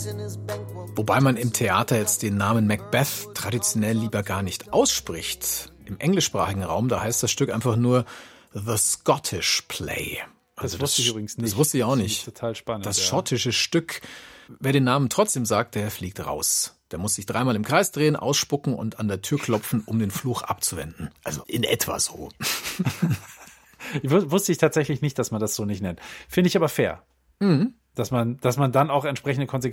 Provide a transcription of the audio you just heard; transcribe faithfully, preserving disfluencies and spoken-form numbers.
Wobei man im Theater jetzt den Namen Macbeth traditionell lieber gar nicht ausspricht. Im englischsprachigen Raum, da heißt das Stück einfach nur The Scottish Play. Also das wusste ich übrigens nicht. Das wusste ich auch nicht. Das ist total spannend. Das ja. schottische Stück. Wer den Namen trotzdem sagt, der fliegt raus. Der muss sich dreimal im Kreis drehen, ausspucken und an der Tür klopfen, um den Fluch abzuwenden. Also in etwa so. Ich wusste ich tatsächlich nicht, dass man das so nicht nennt. Finde ich aber fair. Mhm. Dass man, dass man dann auch entsprechende Konsequenzen